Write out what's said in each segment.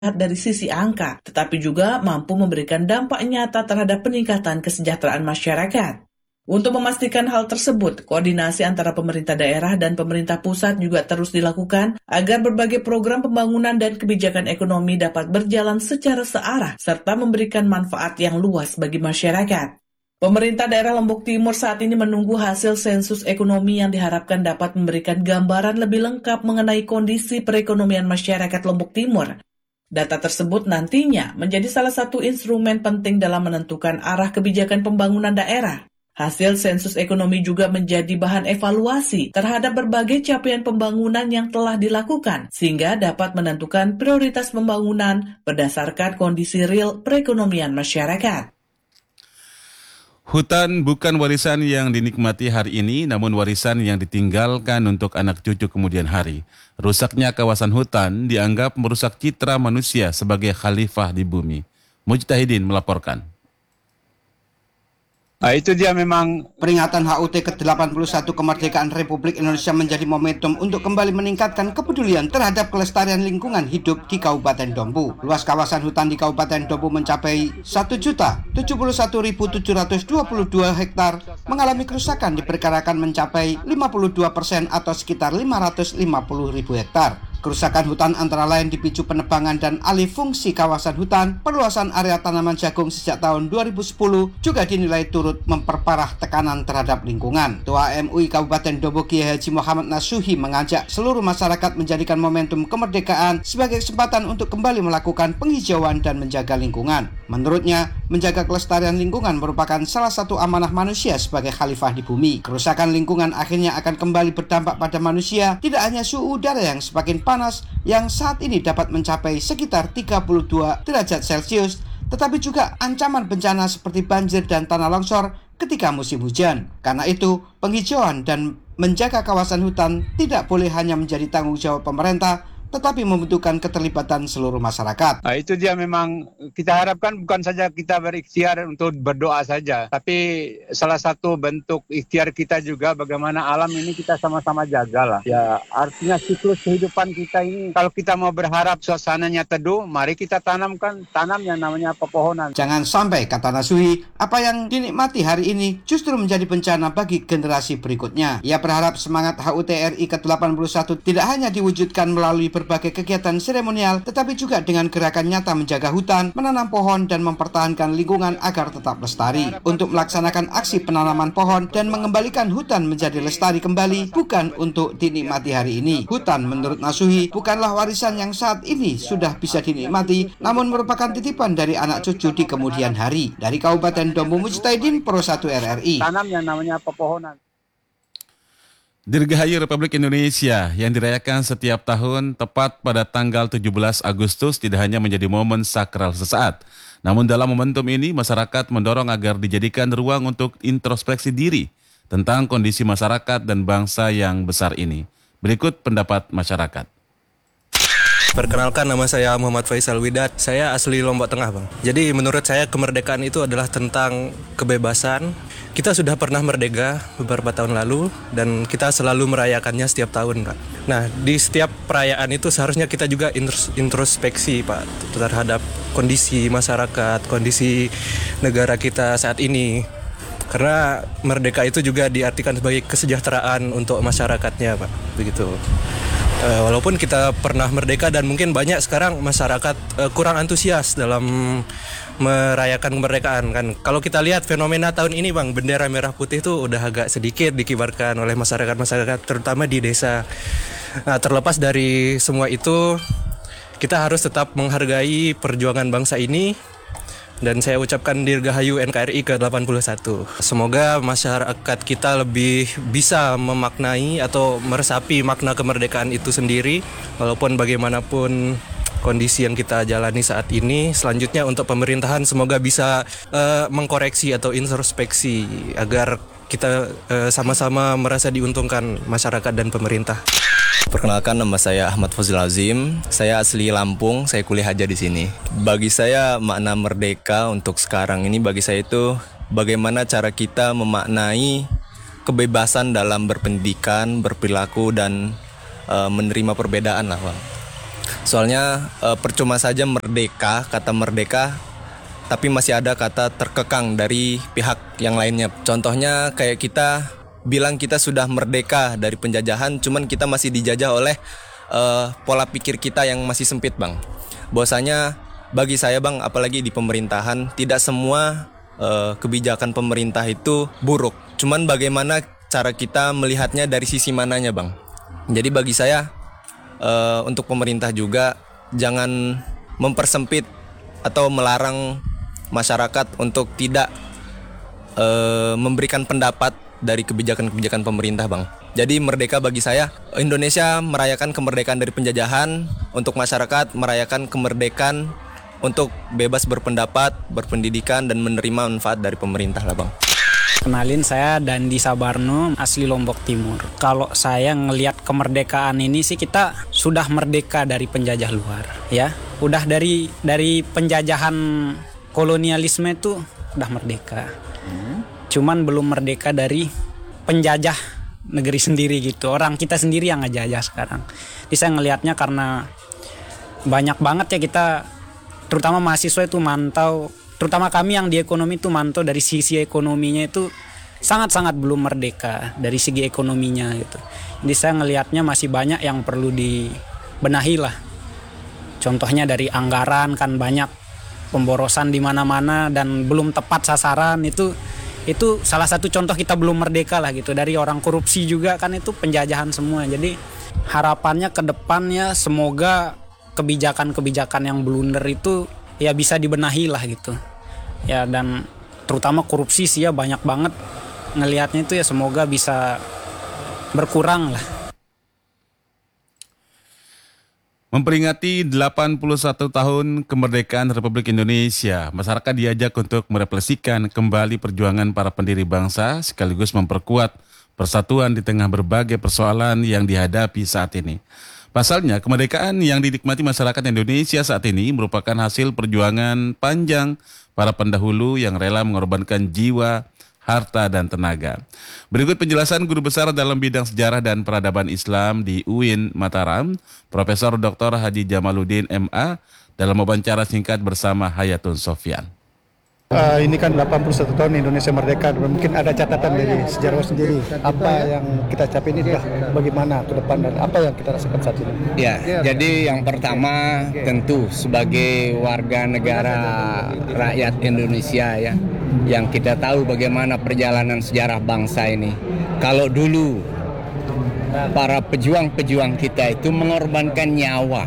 dari sisi angka, tetapi juga mampu memberikan dampak nyata terhadap peningkatan kesejahteraan masyarakat. Untuk memastikan hal tersebut, koordinasi antara pemerintah daerah dan pemerintah pusat juga terus dilakukan agar berbagai program pembangunan dan kebijakan ekonomi dapat berjalan secara searah serta memberikan manfaat yang luas bagi masyarakat. Pemerintah daerah Lombok Timur saat ini menunggu hasil sensus ekonomi yang diharapkan dapat memberikan gambaran lebih lengkap mengenai kondisi perekonomian masyarakat Lombok Timur. Data tersebut nantinya menjadi salah satu instrumen penting dalam menentukan arah kebijakan pembangunan daerah. Hasil sensus ekonomi juga menjadi bahan evaluasi terhadap berbagai capaian pembangunan yang telah dilakukan, sehingga dapat menentukan prioritas pembangunan berdasarkan kondisi real perekonomian masyarakat. Hutan bukan warisan yang dinikmati hari ini, namun warisan yang ditinggalkan untuk anak cucu kemudian hari. Rusaknya kawasan hutan dianggap merusak citra manusia sebagai khalifah di bumi. Mujtahidin melaporkan. Itu dia memang peringatan HUT ke-81 kemerdekaan Republik Indonesia menjadi momentum untuk kembali meningkatkan kepedulian terhadap kelestarian lingkungan hidup di Kabupaten Dompu. Luas kawasan hutan di Kabupaten Dompu mencapai 1.071.722 hektar, mengalami kerusakan diperkirakan mencapai 52% atau sekitar 550.000 hektar. Kerusakan hutan antara lain dipicu penebangan dan alih fungsi kawasan hutan. Perluasan area tanaman jagung sejak tahun 2010 juga dinilai turut memperparah tekanan terhadap lingkungan. Ketua MUI Kabupaten Dompu Kiai Haji Muhammad Nasuhi mengajak seluruh masyarakat menjadikan momentum kemerdekaan sebagai kesempatan untuk kembali melakukan penghijauan dan menjaga lingkungan. Menurutnya, menjaga kelestarian lingkungan merupakan salah satu amanah manusia sebagai khalifah di bumi. Kerusakan lingkungan akhirnya akan kembali berdampak pada manusia, tidak hanya suhu udara yang semakin panas yang saat ini dapat mencapai sekitar 32 derajat Celcius, tetapi juga ancaman bencana seperti banjir dan tanah longsor ketika musim hujan. Karena itu, penghijauan dan menjaga kawasan hutan tidak boleh hanya menjadi tanggung jawab pemerintah, tetapi membutuhkan keterlibatan seluruh masyarakat. Itu dia memang kita harapkan bukan saja kita berikhtiar untuk berdoa saja, tapi salah satu bentuk ikhtiar kita juga bagaimana alam ini kita sama-sama jagalah. Ya, artinya siklus kehidupan kita ini, kalau kita mau berharap suasananya teduh, mari kita tanam yang namanya pepohonan. Jangan sampai, kata Nasuhi, apa yang dinikmati hari ini justru menjadi bencana bagi generasi berikutnya. Ia berharap semangat HUT RI ke-81 tidak hanya diwujudkan melalui berbagai kegiatan seremonial, tetapi juga dengan gerakan nyata menjaga hutan, menanam pohon, dan mempertahankan lingkungan agar tetap lestari. Untuk melaksanakan aksi penanaman pohon dan mengembalikan hutan menjadi lestari kembali, bukan untuk dinikmati hari ini. Hutan menurut Nasuhi bukanlah warisan yang saat ini sudah bisa dinikmati, namun merupakan titipan dari anak cucu di kemudian hari. Dari Kabupaten Dompu, Mujtahidin, Pro 1 RRI. Tanam yang namanya pepohonan. Dirgahayu Republik Indonesia yang dirayakan setiap tahun tepat pada tanggal 17 Agustus tidak hanya menjadi momen sakral sesaat. Namun dalam momentum ini masyarakat mendorong agar dijadikan ruang untuk introspeksi diri tentang kondisi masyarakat dan bangsa yang besar ini. Berikut pendapat masyarakat. Perkenalkan, nama saya Muhammad Faisal Widat. Saya asli Lombok Tengah, Bang. Jadi menurut saya kemerdekaan itu adalah tentang kebebasan. Kita sudah pernah merdeka beberapa tahun lalu dan kita selalu merayakannya setiap tahun, Pak. Nah, di setiap perayaan itu seharusnya kita juga introspeksi, Pak, terhadap kondisi masyarakat, kondisi negara kita saat ini. Karena merdeka itu juga diartikan sebagai kesejahteraan untuk masyarakatnya, Pak. Begitu. Walaupun kita pernah merdeka dan mungkin banyak sekarang masyarakat kurang antusias dalam merayakan kemerdekaan kan. Kalau kita lihat fenomena tahun ini, Bang, bendera merah putih itu udah agak sedikit dikibarkan oleh masyarakat terutama di desa. Nah, terlepas dari semua itu, kita harus tetap menghargai perjuangan bangsa ini. Dan saya ucapkan Dirgahayu NKRI ke-81. Semoga masyarakat kita lebih bisa memaknai atau meresapi makna kemerdekaan itu sendiri. Walaupun bagaimanapun kondisi yang kita jalani saat ini, selanjutnya untuk pemerintahan semoga bisa mengkoreksi atau introspeksi agar kita sama-sama merasa diuntungkan masyarakat dan pemerintah. Perkenalkan, nama saya Ahmad Fazil Azim. Saya asli Lampung, saya kuliah aja di sini. Bagi saya makna merdeka untuk sekarang ini bagi saya itu bagaimana cara kita memaknai kebebasan dalam berpendidikan, berperilaku dan menerima perbedaan lah, Bang. Soalnya percuma saja merdeka, kata merdeka, tapi masih ada kata terkekang dari pihak yang lainnya. Contohnya kayak kita bilang kita sudah merdeka dari penjajahan, cuman kita masih dijajah oleh pola pikir kita yang masih sempit, Bang. Bahwasanya bagi saya, Bang, apalagi di pemerintahan, tidak semua kebijakan pemerintah itu buruk. Cuman bagaimana cara kita melihatnya dari sisi mananya, Bang. Jadi bagi saya untuk pemerintah juga jangan mempersempit atau melarang masyarakat untuk tidak memberikan pendapat dari kebijakan-kebijakan pemerintah, Bang. Jadi merdeka bagi saya, Indonesia merayakan kemerdekaan dari penjajahan, untuk masyarakat merayakan kemerdekaan untuk bebas berpendapat, berpendidikan, dan menerima manfaat dari pemerintah lah, Bang. Kenalin, saya Dandi Sabarno, asli Lombok Timur. Kalau saya ngelihat kemerdekaan ini sih, kita sudah merdeka dari penjajah luar, ya. Udah dari penjajahan kolonialisme itu udah merdeka. Cuman belum merdeka dari penjajah negeri sendiri gitu. Orang kita sendiri yang ngejajah sekarang. Jadi saya ngelihatnya karena banyak banget ya kita, terutama mahasiswa itu mantau, terutama kami yang di ekonomi itu mantau dari sisi ekonominya itu sangat-sangat belum merdeka dari segi ekonominya gitu. Jadi saya ngelihatnya masih banyak yang perlu dibenahi lah. Contohnya dari anggaran kan banyak pemborosan di mana-mana dan belum tepat sasaran, itu salah satu contoh kita belum merdeka lah gitu. Dari orang korupsi juga kan itu penjajahan semua. Jadi harapannya ke depannya semoga kebijakan-kebijakan yang blunder itu ya bisa dibenahi lah gitu. Ya, dan terutama korupsi sih ya banyak banget ngelihatnya itu, ya semoga bisa berkurang lah. Memperingati 81 tahun kemerdekaan Republik Indonesia, masyarakat diajak untuk merefleksikan kembali perjuangan para pendiri bangsa sekaligus memperkuat persatuan di tengah berbagai persoalan yang dihadapi saat ini. Pasalnya, kemerdekaan yang dinikmati masyarakat Indonesia saat ini merupakan hasil perjuangan panjang para pendahulu yang rela mengorbankan jiwa, harta, dan tenaga. Berikut penjelasan Guru Besar dalam bidang sejarah dan peradaban Islam di UIN Mataram, Profesor Dr. Haji Jamaluddin MA, dalam wawancara singkat bersama Hayatun Sofyan. Ini kan 81 tahun Indonesia merdeka, mungkin ada catatan dari sejarawan sendiri. Apa yang kita capai ini bagaimana ke depan dan apa yang kita rasakan saat ini? Ya, jadi yang pertama tentu sebagai warga negara rakyat Indonesia ya, yang kita tahu bagaimana perjalanan sejarah bangsa ini. Kalau dulu para pejuang-pejuang kita itu mengorbankan nyawa,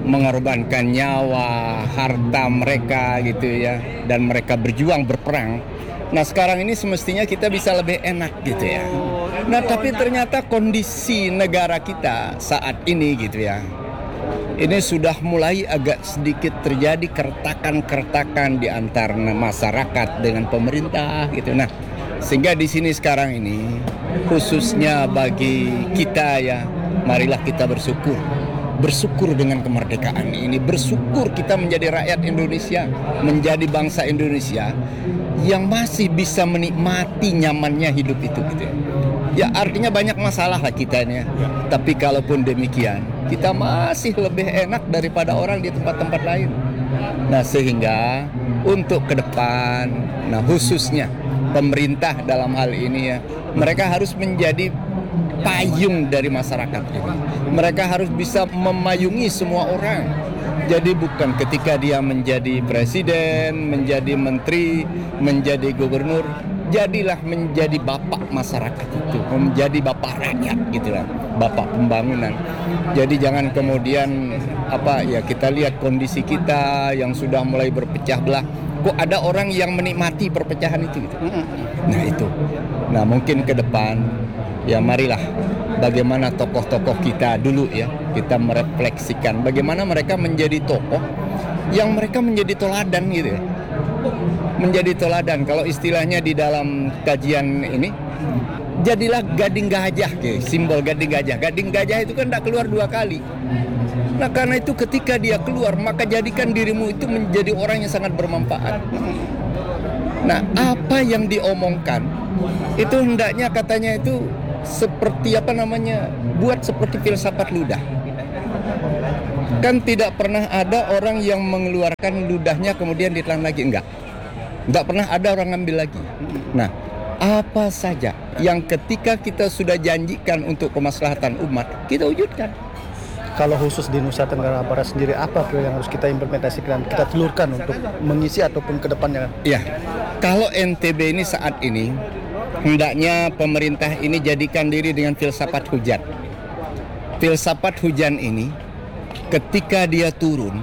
harta mereka gitu ya, dan mereka berjuang berperang. Nah sekarang ini semestinya kita bisa lebih enak gitu ya. Nah tapi ternyata kondisi negara kita saat ini gitu ya, ini sudah mulai agak sedikit terjadi keretakan-keretakan di antara masyarakat dengan pemerintah gitu. Nah sehingga di sini sekarang ini khususnya bagi kita ya, marilah kita bersyukur dengan kemerdekaan ini, bersyukur kita menjadi rakyat Indonesia, menjadi bangsa Indonesia yang masih bisa menikmati nyamannya hidup itu gitu. Ya artinya banyak masalah lah kita ini ya. Tapi kalaupun demikian, kita masih lebih enak daripada orang di tempat-tempat lain. Nah sehingga untuk ke depan, nah khususnya pemerintah dalam hal ini ya, mereka harus menjadi payung dari masyarakat ini. Mereka harus bisa memayungi semua orang. Jadi bukan ketika dia menjadi presiden, menjadi menteri, menjadi gubernur, jadilah menjadi bapak masyarakat itu, menjadi bapak rakyat gitulah, bapak pembangunan. Jadi jangan kemudian kita lihat kondisi kita yang sudah mulai berpecah belah. Kok ada orang yang menikmati perpecahan itu gitu. Nah itu. Nah mungkin ke depan ya marilah bagaimana tokoh-tokoh kita dulu ya, kita merefleksikan bagaimana mereka menjadi tokoh yang mereka menjadi teladan gitu ya. Menjadi teladan, kalau istilahnya di dalam kajian ini, jadilah gading gajah, simbol gading gajah. Gading gajah itu kan tidak keluar 2 kali. Nah karena itu ketika dia keluar, maka jadikan dirimu itu menjadi orang yang sangat bermanfaat. Nah apa yang diomongkan itu hendaknya katanya itu seperti buat seperti filsafat ludah. Kan tidak pernah ada orang yang mengeluarkan ludahnya kemudian ditelan lagi, enggak pernah ada orang ngambil lagi. Nah, apa saja yang ketika kita sudah janjikan untuk kemaslahatan umat, kita wujudkan. Kalau khusus di Nusa Tenggara Barat sendiri, apa yang harus kita implementasikan, kita telurkan untuk mengisi ataupun ke depannya? Ya, kalau NTB ini saat ini, hendaknya pemerintah ini jadikan diri dengan filsafat hujan. Filsafat hujan ini, ketika dia turun,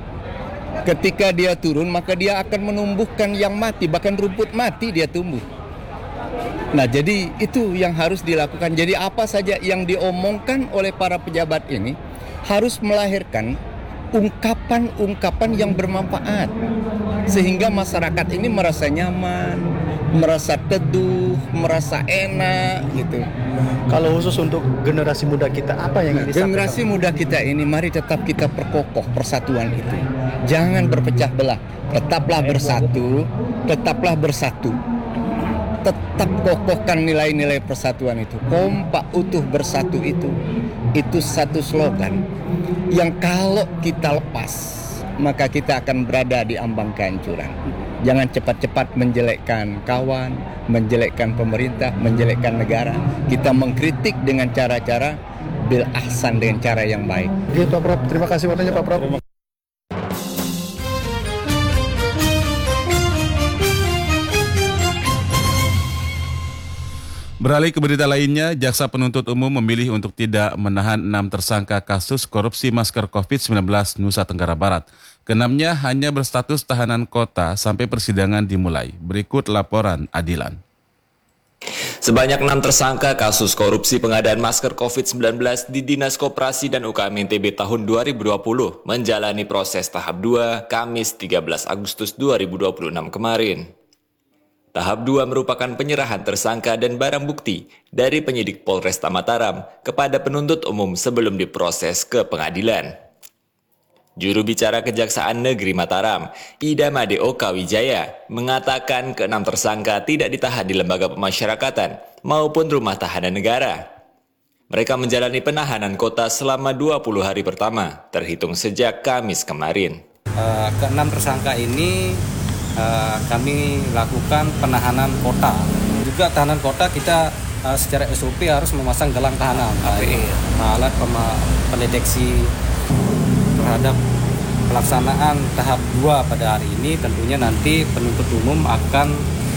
maka dia akan menumbuhkan yang mati, bahkan rumput mati dia tumbuh. Nah, jadi itu yang harus dilakukan. Jadi apa saja yang diomongkan oleh para pejabat ini harus melahirkan ungkapan-ungkapan yang bermanfaat, sehingga masyarakat ini merasa nyaman, merasa teduh, merasa enak gitu. Kalau khusus untuk generasi muda kita, apa yang ingin disampaikan? Generasi muda kita ini, mari tetap kita perkokoh persatuan itu. Jangan berpecah belah. Tetaplah bersatu, tetap kokohkan nilai-nilai persatuan itu. Kompak, utuh, bersatu itu satu slogan yang kalau kita lepas, maka kita akan berada di ambang kehancuran. Jangan cepat-cepat menjelekkan kawan, menjelekkan pemerintah, menjelekkan negara. Kita mengkritik dengan cara-cara bil ahsan, dengan cara yang baik. Oke, Pak Prof. Terima kasih waktunya, Pak Prof. Beralih ke berita lainnya, Jaksa Penuntut Umum memilih untuk tidak menahan 6 tersangka kasus korupsi masker COVID-19 Nusa Tenggara Barat. Keenamnya hanya berstatus tahanan kota sampai persidangan dimulai. Berikut laporan Adilan. Sebanyak 6 tersangka kasus korupsi pengadaan masker COVID-19 di Dinas Koperasi dan UKM NTB tahun 2020 menjalani proses tahap 2 Kamis 13 Agustus 2026 kemarin. Tahap 2 merupakan penyerahan tersangka dan barang bukti dari penyidik Polresta Mataram kepada penuntut umum sebelum diproses ke pengadilan. Juru bicara Kejaksaan Negeri Mataram, Ida Madeo Kawijaya, mengatakan ke-6 tersangka tidak ditahan di lembaga pemasyarakatan maupun rumah tahanan negara. Mereka menjalani penahanan kota selama 20 hari pertama, terhitung sejak Kamis kemarin. Ke-6 tersangka ini kami lakukan penahanan kota. Juga tahanan kota kita secara SOP harus memasang gelang tahanan. Alat pendeteksi terhadap pelaksanaan tahap 2 pada hari ini, tentunya nanti penuntut umum akan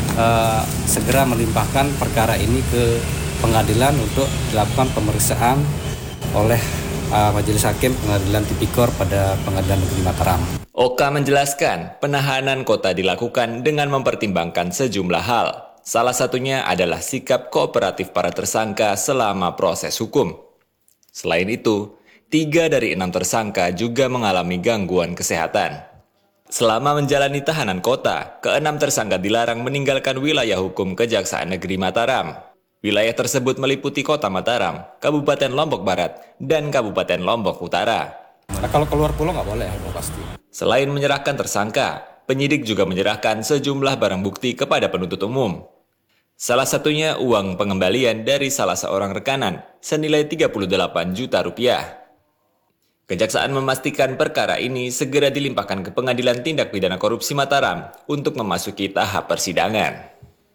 segera melimpahkan perkara ini ke pengadilan untuk dilakukan pemeriksaan oleh Majelis Hakim Pengadilan Tipikor pada Pengadilan Negeri Mataram. Oka menjelaskan penahanan kota dilakukan dengan mempertimbangkan sejumlah hal. Salah satunya adalah sikap kooperatif para tersangka selama proses hukum. Selain itu, 3 dari 6 tersangka juga mengalami gangguan kesehatan. Selama menjalani tahanan kota, ke-6 tersangka dilarang meninggalkan wilayah hukum Kejaksaan Negeri Mataram. Wilayah tersebut meliputi Kota Mataram, Kabupaten Lombok Barat, dan Kabupaten Lombok Utara. Nah, kalau keluar pulau nggak boleh, pasti. Selain menyerahkan tersangka, penyidik juga menyerahkan sejumlah barang bukti kepada penuntut umum. Salah satunya uang pengembalian dari salah seorang rekanan senilai 38 juta rupiah. Kejaksaan memastikan perkara ini segera dilimpahkan ke Pengadilan Tindak Pidana Korupsi Mataram untuk memasuki tahap persidangan.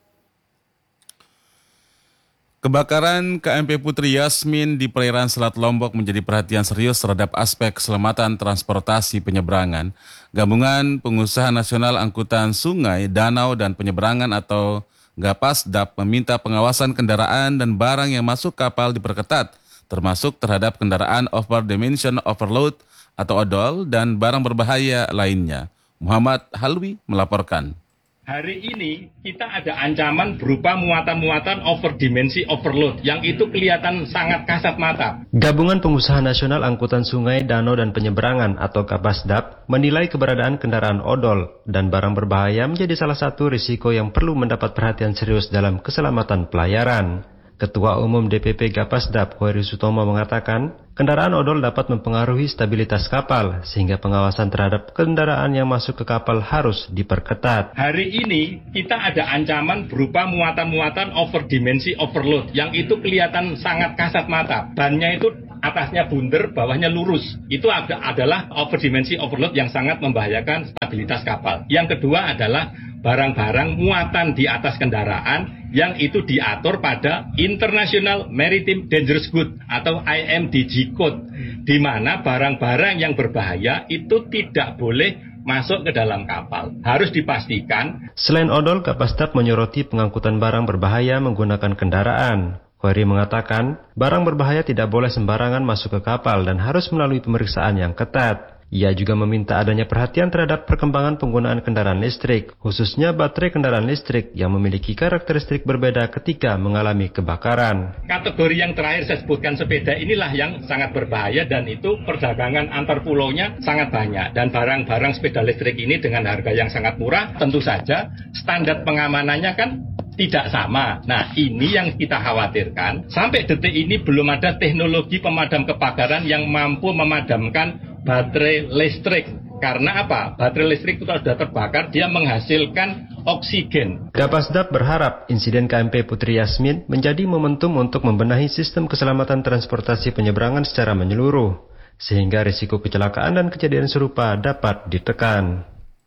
Kebakaran KMP Putri Yasmin di perairan Selat Lombok menjadi perhatian serius terhadap aspek keselamatan transportasi penyeberangan. Gabungan Pengusaha Nasional Angkutan Sungai, Danau, dan Penyeberangan atau GAPASDAP meminta pengawasan kendaraan dan barang yang masuk kapal diperketat, termasuk terhadap kendaraan over dimension overload atau odol dan barang berbahaya lainnya. Muhammad Halwi melaporkan. Hari ini kita ada ancaman berupa muatan-muatan overdimensi overload yang itu kelihatan sangat kasat mata. Gabungan Pengusaha Nasional Angkutan Sungai, Danau, dan Penyeberangan atau GAPASDAP menilai keberadaan kendaraan odol dan barang berbahaya menjadi salah satu risiko yang perlu mendapat perhatian serius dalam keselamatan pelayaran. Ketua Umum DPP GAPASDAP, Hoeri Sutomo, mengatakan, kendaraan odol dapat mempengaruhi stabilitas kapal, sehingga pengawasan terhadap kendaraan yang masuk ke kapal harus diperketat. Hari ini kita ada ancaman berupa muatan-muatan overdimensi overload yang itu kelihatan sangat kasat mata. Bannya itu atasnya bunder, bawahnya lurus. Itu adalah overdimensi overload yang sangat membahayakan stabilitas kapal. Yang kedua adalah barang-barang muatan di atas kendaraan yang itu diatur pada International Maritime Dangerous Goods atau IMDG Code, di mana barang-barang yang berbahaya itu tidak boleh masuk ke dalam kapal. Harus dipastikan. Selain odol, Kapasdap menyoroti pengangkutan barang berbahaya menggunakan kendaraan. Khairy mengatakan, barang berbahaya tidak boleh sembarangan masuk ke kapal dan harus melalui pemeriksaan yang ketat. Ia juga meminta adanya perhatian terhadap perkembangan penggunaan kendaraan listrik, khususnya baterai kendaraan listrik yang memiliki karakteristik berbeda ketika mengalami kebakaran. Kategori yang terakhir saya sebutkan sepeda inilah yang sangat berbahaya dan itu perdagangan antar pulaunya sangat banyak. Dan barang-barang sepeda listrik ini dengan harga yang sangat murah, tentu saja standar pengamanannya kan tidak sama. Nah, ini yang kita khawatirkan. Sampai detik ini belum ada teknologi pemadam kebakaran yang mampu memadamkan baterai listrik. Karena apa? Baterai listrik itu kalau sudah terbakar, dia menghasilkan oksigen. Kapasdap berharap insiden KMP Putri Yasmin menjadi momentum untuk membenahi sistem keselamatan transportasi penyeberangan secara menyeluruh, sehingga risiko kecelakaan dan kejadian serupa dapat ditekan.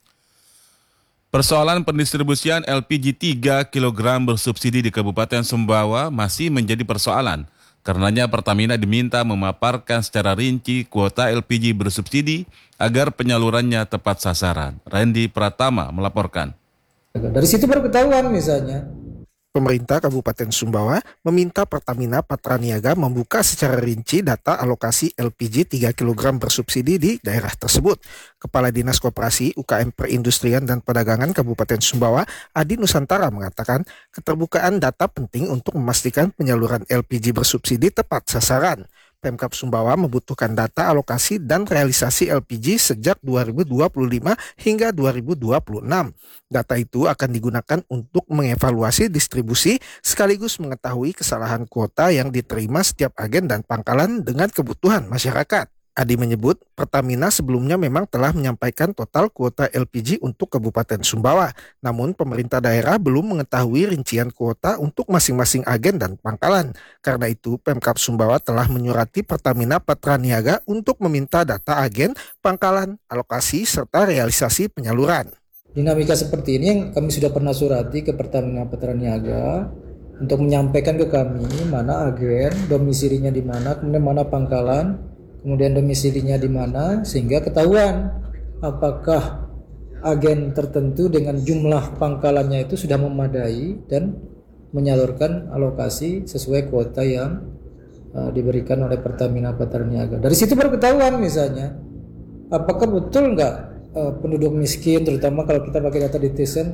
Persoalan pendistribusian LPG 3 kg bersubsidi di Kabupaten Sumbawa masih menjadi persoalan. Karenanya Pertamina diminta memaparkan secara rinci kuota LPG bersubsidi agar penyalurannya tepat sasaran. Randy Pratama melaporkan. Dari situ baru ketahuan misalnya. Pemerintah Kabupaten Sumbawa meminta Pertamina Patraniaga membuka secara rinci data alokasi LPG 3 kg bersubsidi di daerah tersebut. Kepala Dinas Koperasi, UKM Perindustrian dan Perdagangan Kabupaten Sumbawa, Adi Nusantara mengatakan keterbukaan data penting untuk memastikan penyaluran LPG bersubsidi tepat sasaran. Pemkab Sumbawa membutuhkan data alokasi dan realisasi LPG sejak 2025 hingga 2026. Data itu akan digunakan untuk mengevaluasi distribusi sekaligus mengetahui kesalahan kuota yang diterima setiap agen dan pangkalan dengan kebutuhan masyarakat. Adi menyebut Pertamina sebelumnya memang telah menyampaikan total kuota LPG untuk Kabupaten Sumbawa. Namun pemerintah daerah belum mengetahui rincian kuota untuk masing-masing agen dan pangkalan. Karena itu Pemkab Sumbawa telah menyurati Pertamina Patraniaga untuk meminta data agen, pangkalan, alokasi, serta realisasi penyaluran. Dinamika seperti ini yang kami sudah pernah surati ke Pertamina Patraniaga untuk menyampaikan ke kami mana agen, domisilinya di mana, kemudian mana pangkalan, kemudian domisilinya di mana, sehingga ketahuan apakah agen tertentu dengan jumlah pangkalannya itu sudah memadai dan menyalurkan alokasi sesuai kuota yang diberikan oleh Pertamina Patraniaga. Dari situ baru ketahuan misalnya apakah betul nggak penduduk miskin, terutama kalau kita pakai data DTSN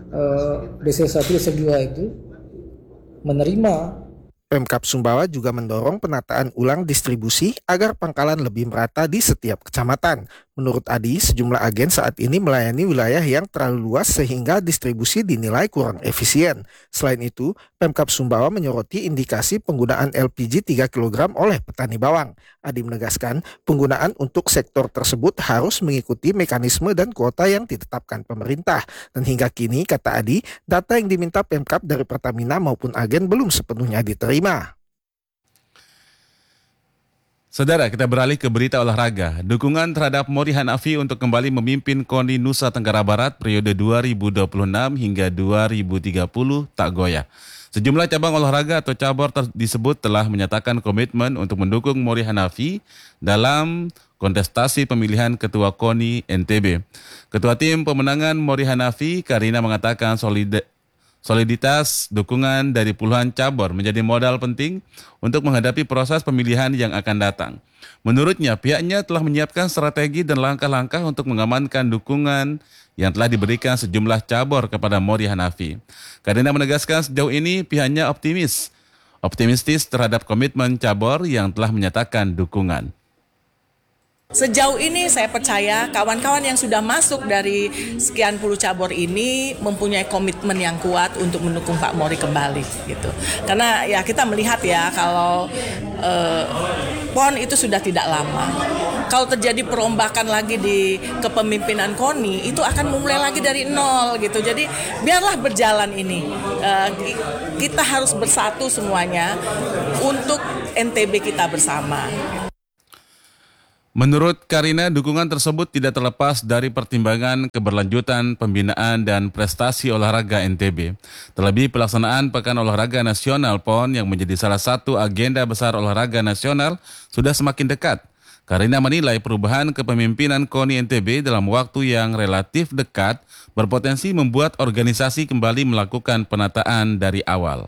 DC1, DC2 itu menerima. Pemkab Sumbawa juga mendorong penataan ulang distribusi agar pangkalan lebih merata di setiap kecamatan. Menurut Adi, sejumlah agen saat ini melayani wilayah yang terlalu luas sehingga distribusi dinilai kurang efisien. Selain itu, Pemkab Sumbawa menyoroti indikasi penggunaan LPG 3 kg oleh petani bawang. Adi menegaskan, penggunaan untuk sektor tersebut harus mengikuti mekanisme dan kuota yang ditetapkan pemerintah. Dan hingga kini, kata Adi, data yang diminta Pemkab dari Pertamina maupun agen belum sepenuhnya diterima. Saudara, kita beralih ke berita olahraga. Dukungan terhadap Mori Hanafi untuk kembali memimpin KONI Nusa Tenggara Barat periode 2026 hingga 2030 tak goyah. Sejumlah cabang olahraga atau cabur disebut telah menyatakan komitmen untuk mendukung Mori Hanafi dalam kontestasi pemilihan Ketua KONI NTB. Ketua Tim Pemenangan Mori Hanafi, Karina, mengatakan soliditas dukungan dari puluhan cabur menjadi modal penting untuk menghadapi proses pemilihan yang akan datang. Menurutnya, pihaknya telah menyiapkan strategi dan langkah-langkah untuk mengamankan dukungan yang telah diberikan sejumlah cabur kepada Mori Hanafi. Karina menegaskan sejauh ini pihaknya optimistis terhadap komitmen cabur yang telah menyatakan dukungan. Sejauh ini saya percaya kawan-kawan yang sudah masuk dari sekian puluh cabur ini mempunyai komitmen yang kuat untuk mendukung Pak Mori kembali gitu. Karena ya kita melihat ya kalau PON itu sudah tidak lama. kalau terjadi perombakan lagi di kepemimpinan KONI, itu akan memulai lagi dari nol gitu. Jadi biarlah berjalan ini. Kita harus bersatu semuanya untuk NTB kita bersama. Menurut Karina, dukungan tersebut tidak terlepas dari pertimbangan keberlanjutan pembinaan dan prestasi olahraga NTB. Terlebih pelaksanaan Pekan Olahraga Nasional PON yang menjadi salah satu agenda besar olahraga nasional sudah semakin dekat. Karina menilai perubahan kepemimpinan KONI NTB dalam waktu yang relatif dekat berpotensi membuat organisasi kembali melakukan penataan dari awal.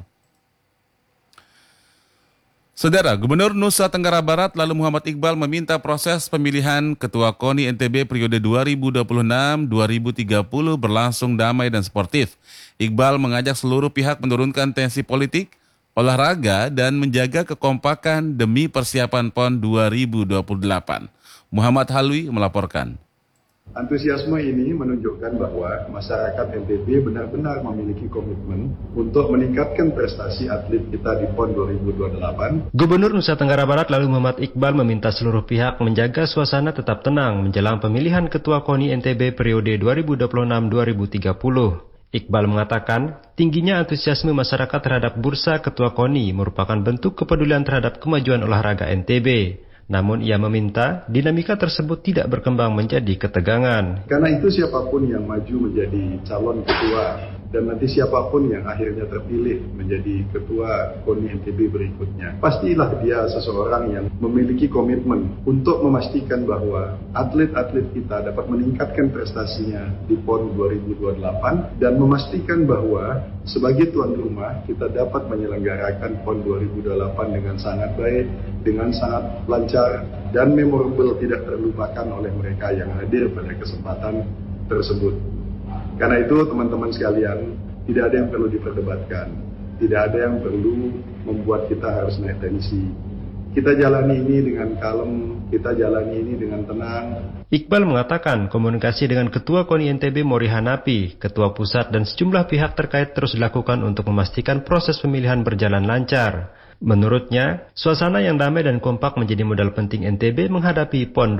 Saudara, Gubernur Nusa Tenggara Barat lalu Muhammad Iqbal meminta proses pemilihan Ketua KONI NTB periode 2026-2030 berlangsung damai dan sportif. Iqbal mengajak seluruh pihak menurunkan tensi politik, olahraga, dan menjaga kekompakan demi persiapan PON 2028. Muhammad Halwi melaporkan. Antusiasme ini menunjukkan bahwa masyarakat NTB benar-benar memiliki komitmen untuk meningkatkan prestasi atlet kita di PON 2028. Gubernur Nusa Tenggara Barat lalu Muhammad Iqbal meminta seluruh pihak menjaga suasana tetap tenang menjelang pemilihan Ketua KONI NTB periode 2026-2030. Iqbal mengatakan, tingginya antusiasme masyarakat terhadap bursa Ketua KONI merupakan bentuk kepedulian terhadap kemajuan olahraga NTB. Namun ia meminta dinamika tersebut tidak berkembang menjadi ketegangan. Karena itu siapapun yang maju menjadi calon ketua dan nanti siapapun yang akhirnya terpilih menjadi ketua KONI NTB berikutnya, pastilah dia seseorang yang memiliki komitmen untuk memastikan bahwa atlet-atlet kita dapat meningkatkan prestasinya di PON 2028 dan memastikan bahwa sebagai tuan rumah kita dapat menyelenggarakan PON 2028 dengan sangat baik, dengan sangat lancar dan memorable, tidak terlupakan oleh mereka yang hadir pada kesempatan tersebut. Karena itu teman-teman sekalian, tidak ada yang perlu diperdebatkan, tidak ada yang perlu membuat kita harus naik tensi. Kita jalani ini dengan kalem, kita jalani ini dengan tenang. Iqbal mengatakan komunikasi dengan Ketua KONI NTB Mori Hanapi, Ketua Pusat dan sejumlah pihak terkait terus dilakukan untuk memastikan proses pemilihan berjalan lancar. Menurutnya, suasana yang damai dan kompak menjadi modal penting NTB menghadapi PON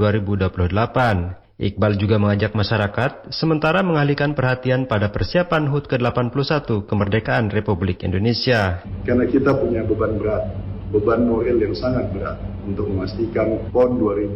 2028. Iqbal juga mengajak masyarakat sementara mengalihkan perhatian pada persiapan HUT ke-81 kemerdekaan Republik Indonesia. Karena kita punya beban berat, beban moral yang sangat berat untuk memastikan PON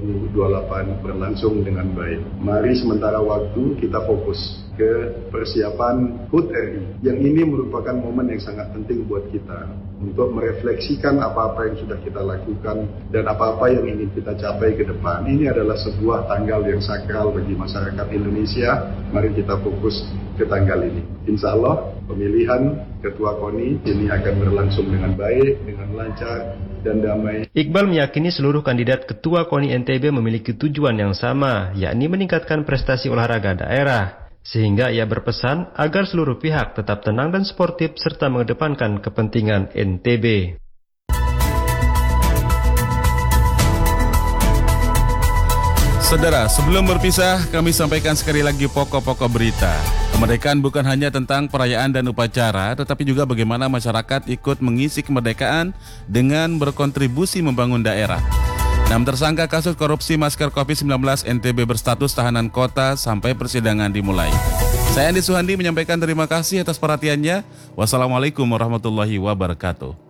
2028 berlangsung dengan baik. Mari sementara waktu kita fokus ke persiapan HUT RI. Yang ini merupakan momen yang sangat penting buat kita untuk merefleksikan apa-apa yang sudah kita lakukan dan apa-apa yang ingin kita capai ke depan. Ini adalah sebuah tanggal yang sakral bagi masyarakat Indonesia. Mari kita fokus ke tanggal ini. Insya Allah pemilihan Ketua KONI ini akan berlangsung dengan baik, dengan lancar dan damai. Iqbal meyakini seluruh kandidat Ketua KONI NTB memiliki tujuan yang sama, yakni meningkatkan prestasi olahraga daerah. Sehingga ia berpesan agar seluruh pihak tetap tenang dan sportif serta mengedepankan kepentingan NTB. Saudara, sebelum berpisah, kami sampaikan sekali lagi pokok-pokok berita. Kemerdekaan bukan hanya tentang perayaan dan upacara, tetapi juga bagaimana masyarakat ikut mengisi kemerdekaan dengan berkontribusi membangun daerah. 6 tersangka kasus korupsi masker COVID-19 NTB berstatus tahanan kota sampai persidangan dimulai. Saya Andi Suhandi menyampaikan terima kasih atas perhatiannya. Wassalamualaikum warahmatullahi wabarakatuh.